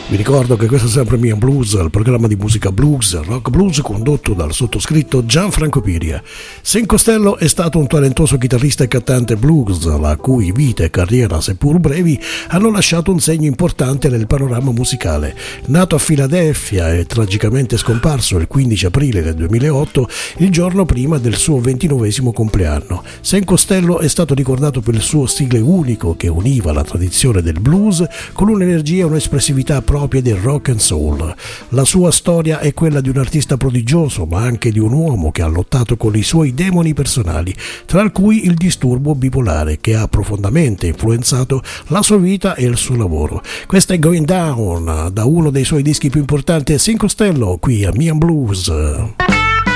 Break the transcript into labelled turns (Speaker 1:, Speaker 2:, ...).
Speaker 1: Vi ricordo che questo è sempre Mian Blues, il programma di musica blues, rock blues condotto dal sottoscritto Gianfranco Piria. Sen Costello è stato un talentuoso chitarrista e cantante blues, la cui vita e carriera, seppur brevi, hanno lasciato un segno importante nel panorama musicale. Nato a Filadelfia e tragicamente scomparso il 15 aprile del 2008, il giorno prima del suo 29esimo compleanno. Sen Costello è stato ricordato per il suo stile unico che univa la tradizione del blues con un'energia e un'espressività proprie del rock and soul. La sua storia è quella di un artista prodigioso, ma anche di un uomo che ha lottato con i suoi demoni personali, tra cui il disturbo bipolare, che ha profondamente influenzato la sua vita e il suo lavoro. Questa è Going Down, da uno dei suoi dischi più importanti, Sen Costello, qui a Mian Blues.